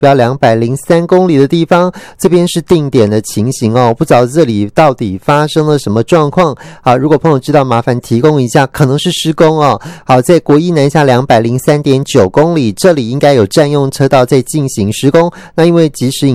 标203公里的地方，这边是定点的情形哦，不知道这里到底发生了什么状况。好，如果朋友知道，麻烦提供一下，可能是施工哦。好，在国一南下203.9公里，这里应该有占用车道在进行施工，那因为及时